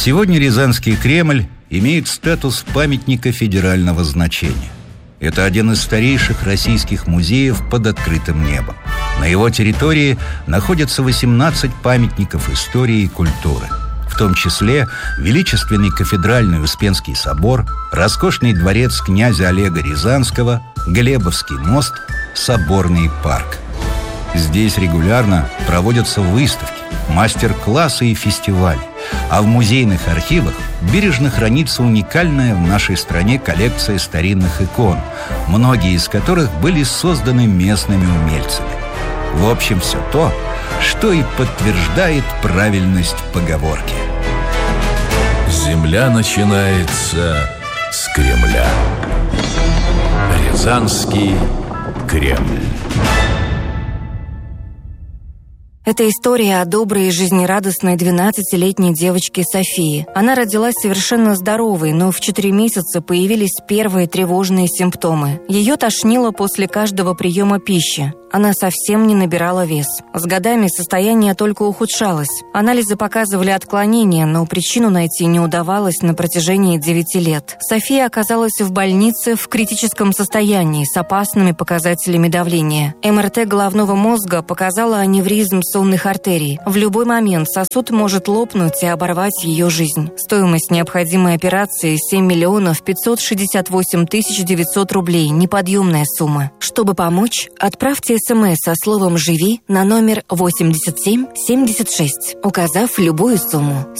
Сегодня Рязанский Кремль имеет статус памятника федерального значения. Это один из старейших российских музеев под открытым небом. На его территории находятся 18 памятников истории и культуры, в том числе величественный кафедральный Успенский собор, роскошный дворец князя Олега Рязанского, Глебовский мост, Соборный парк. Здесь регулярно проводятся выставки, мастер-классы и фестивали, а в музейных архивах бережно хранится уникальная в нашей стране коллекция старинных икон, многие из которых были созданы местными умельцами. В общем, все то, что и подтверждает правильность поговорки. Земля начинается с Кремля. Рязанский Кремль. Это история о доброй и жизнерадостной 12-летней девочке Софии. Она родилась совершенно здоровой, но в 4 месяца появились первые тревожные симптомы. Ее тошнило после каждого приема пищи. Она совсем не набирала вес. С годами состояние только ухудшалось. Анализы показывали отклонения, но причину найти не удавалось на протяжении 9 лет. София оказалась в больнице в критическом состоянии с опасными показателями давления. МРТ головного мозга показала аневризм сонных артерий. В любой момент сосуд может лопнуть и оборвать ее жизнь. Стоимость необходимой операции – 7 миллионов 568 тысяч 900 рублей. Неподъемная сумма. Чтобы помочь, отправьте СМС со словом «Живи» на номер 8776, указав любую сумму.